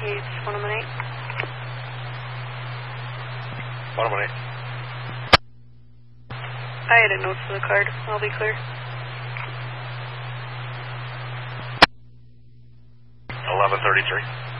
It's 118. 118. I had a note for the card. I'll be clear. 1133.